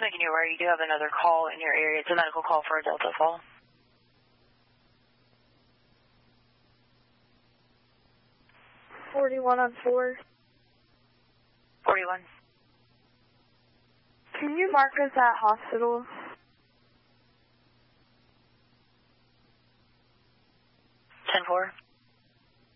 making you aware you do have another call in your area. It's a medical call for a Delta fall. 41 on 4. 41. Can you mark us at hospital? 10-4.